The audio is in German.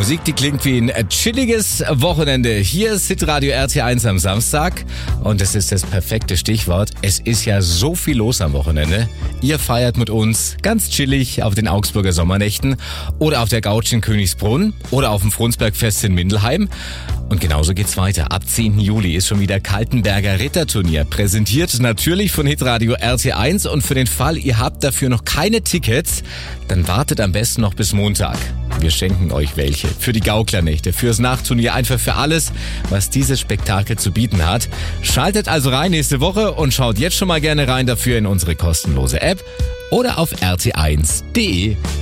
Musik, die klingt wie ein chilliges Wochenende. Hier ist Hitradio RT1 am Samstag und das ist das perfekte Stichwort. Es ist ja so viel los am Wochenende. Ihr feiert mit uns ganz chillig auf den Augsburger Sommernächten oder auf der Gauch in Königsbrunn oder auf dem Frundsbergfest in Mindelheim. Und genauso geht's weiter. Ab 10. Juli ist schon wieder Kaltenberger Ritterturnier. Präsentiert natürlich von Hitradio RT1 und für den Fall, ihr habt dafür noch keine Tickets, dann wartet am besten noch bis Montag. Wir schenken euch welche. Für die Gaukler-Nächte, fürs Nachtturnier, einfach für alles, was dieses Spektakel zu bieten hat. Schaltet also rein nächste Woche und schaut jetzt schon mal gerne rein dafür in unsere kostenlose App oder auf rt1.de.